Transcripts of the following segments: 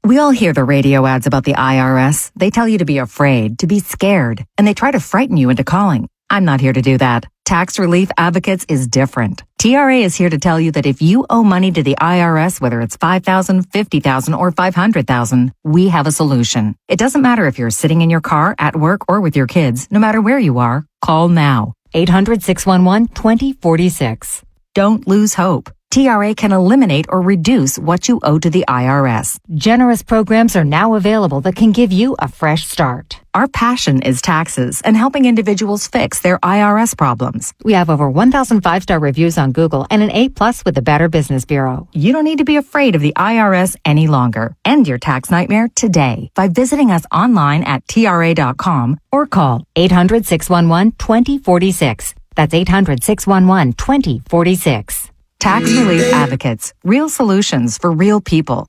We all hear the radio ads about the IRS. They tell you to be afraid, to be scared, and they try to frighten you into calling. I'm not here to do that. Tax Relief Advocates is different. TRA is here to tell you that if you owe money to the IRS, whether it's $5,000, $50,000, or $500,000, we have a solution. It doesn't matter if you're sitting in your car, at work, or with your kids. No matter where you are, call now. 800-611-2046. Don't lose hope. TRA can eliminate or reduce what you owe to the IRS. Generous programs are now available that can give you a fresh start. Our passion is taxes and helping individuals fix their IRS problems. We have over 1,000 5-star reviews on Google and an A+ with the Better Business Bureau. You don't need to be afraid of the IRS any longer. End your tax nightmare today by visiting us online at TRA.com or call 800-611-2046. That's 800-611-2046. Tax Relief Advocates. Real solutions for real people.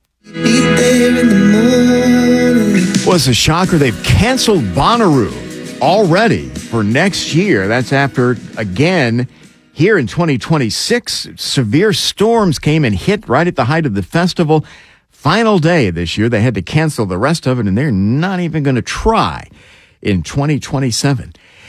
Well, it's a shocker. They've canceled Bonnaroo already for next year. That's after, again, here in 2026, severe storms came and hit right at the height of the festival. Final day this year, they had to cancel the rest of it, and they're not even going to try in 2027.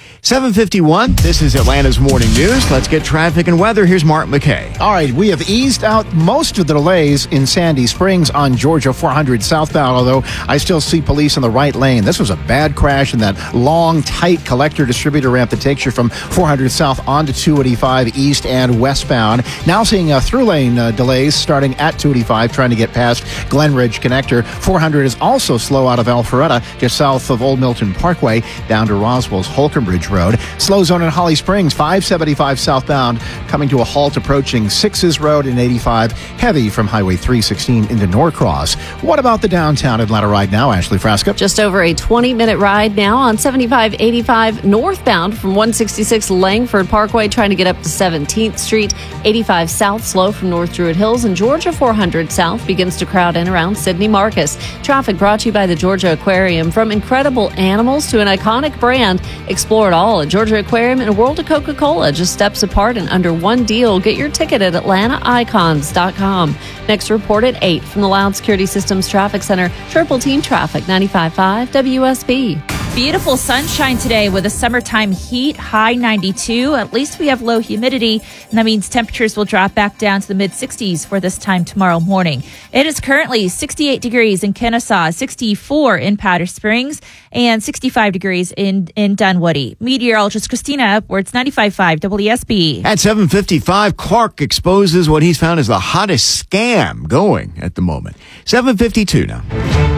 7:51. This is Atlanta's Morning News. Let's get traffic and weather. Here's Mark McKay. All right, we have eased out most of the delays in Sandy Springs on Georgia 400 southbound, although I still see police in the right lane. This was a bad crash in that long, tight collector-distributor ramp that takes you from 400 south onto 285 east and westbound. Now seeing through-lane delays starting at 285, trying to get past Glen Ridge Connector. 400 is also slow out of Alpharetta, just south of Old Milton Parkway, down to Roswell's Holcomb Bridge Road. Slow zone in Holly Springs, 575 southbound, coming to a halt approaching Sixes Road and 85, heavy from Highway 316 into Norcross. What about the downtown Atlanta ride now, Ashley Frasca? Just over a 20-minute ride now on 7585 northbound from 166 Langford Parkway, trying to get up to 17th Street. 85 south, slow from North Druid Hills, and Georgia 400 south begins to crowd in around Sidney Marcus. Traffic brought to you by the Georgia Aquarium. From incredible animals to an iconic brand, explore it all at Georgia Aquarium and a world of Coca-Cola, just steps apart and under one deal. Get your ticket at AtlantaIcons.com. Next report at 8 from the Loud Security Systems Traffic Center. Triple Team Traffic, 95.5 WSB. Beautiful sunshine today with a summertime heat, high 92. At least we have low humidity, and that means temperatures will drop back down to the mid-60s for this time tomorrow morning. It is currently 68 degrees in Kennesaw, 64 in Powder Springs, and 65 degrees in Dunwoody. Meteorologist Christina Upwards, 95.5 WSB. At 7:55, Clark exposes what he's found as the hottest scam going at the moment. 7:52 now.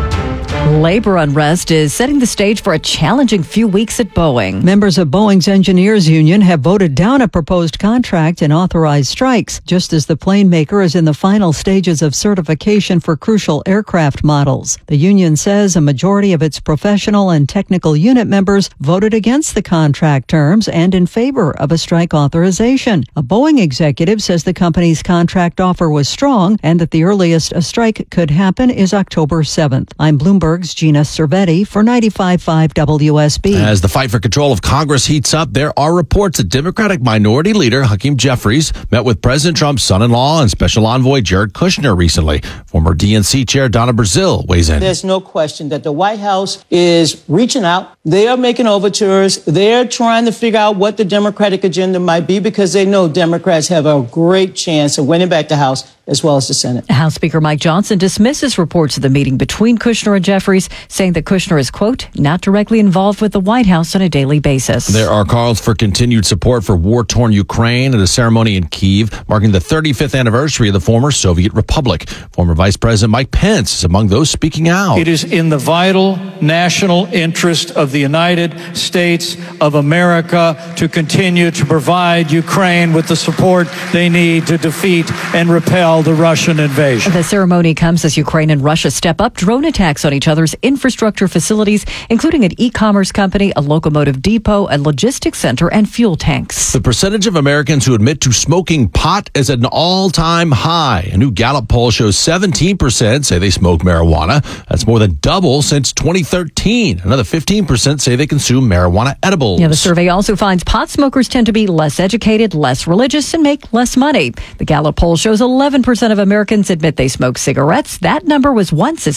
Labor unrest is setting the stage for a challenging few weeks at Boeing. Members of Boeing's engineers union have voted down a proposed contract and authorized strikes, just as the plane maker is in the final stages of certification for crucial aircraft models. The union says a majority of its professional and technical unit members voted against the contract terms and in favor of a strike authorization. A Boeing executive says the company's contract offer was strong and that the earliest a strike could happen is October 7th. I'm Bloomberg's Gina Cervetti for 95.5 WSB. As the fight for control of Congress heats up, there are reports that Democratic Minority Leader Hakeem Jeffries met with President Trump's son-in-law and Special Envoy Jared Kushner recently. Former DNC Chair Donna Brazile weighs in. There's no question that the White House is reaching out. They are making overtures. They're trying to figure out what the Democratic agenda might be because they know Democrats have a great chance of winning back the House as well as the Senate. House Speaker Mike Johnson dismisses reports of the meeting between Kushner and Jeffries, saying that Kushner is, quote, not directly involved with the White House on a daily basis. There are calls for continued support for war-torn Ukraine at a ceremony in Kyiv, marking the 35th anniversary of the former Soviet Republic. Former Vice President Mike Pence is among those speaking out. It is in the vital national interest of the United States of America to continue to provide Ukraine with the support they need to defeat and repel the Russian invasion. The ceremony comes as Ukraine and Russia step up drone attacks on each other's infrastructure facilities, including an e-commerce company, a locomotive depot, a logistics center, and fuel tanks. The percentage of Americans who admit to smoking pot is at an all-time high. A new Gallup poll shows 17% say they smoke marijuana. That's more than double since 2013. Another 15% say they consume marijuana edibles. Yeah, the survey also finds pot smokers tend to be less educated, less religious, and make less money. The Gallup poll shows 11% of Americans admit they smoke cigarettes. That number was once as